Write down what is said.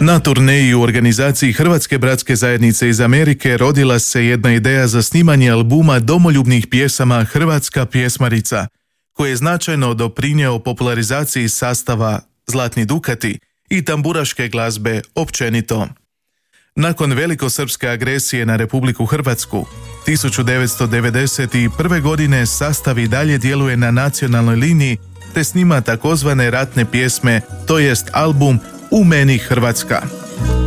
Na turneji u organizaciji Hrvatske bratske zajednice iz Amerike rodila se jedna ideja za snimanje albuma domoljubnih pjesama Hrvatska pjesmarica, koji je značajno doprinjeo popularizaciji sastava Zlatni Dukati i tamburaške glazbe općenito. Nakon velikosrpske agresije na Republiku Hrvatsku, 1991. godine sastav i dalje djeluje na nacionalnoj liniji te snima takozvane ratne pjesme, to jest album U meni Hrvatska.